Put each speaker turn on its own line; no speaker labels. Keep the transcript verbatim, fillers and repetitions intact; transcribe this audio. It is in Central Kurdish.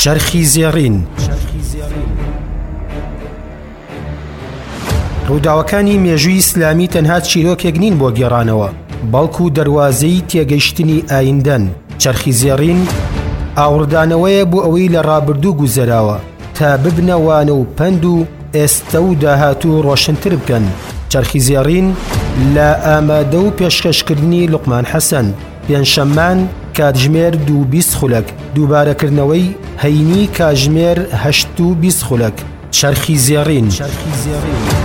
چەرخی زێڕین. ڕووداوەکانی مێژووی ئیسلامی تەنها چیرۆکێک نین بۆ گێڕانەوە، بەڵکو دەواازەی تێگەیشتنی ئایندەن. چەرخی زێڕین ئاوردانەوەیە بۆ ئەوەی لە ڕابردوو گوزەراوە تا ببنەوانە و پەند و ئێستا و داهاتوو ڕۆشنتر بکەن. چەرخی زێڕین لە ئامادە و پێشکەشکردنی لوقمان حەسەن، پێنجشەممان کاتژمێر دوو بیست خولەک، دووبارەکردنەوەی هەینی کاتژمێر هەشت و بیست خولەک. چەرخی زێڕین.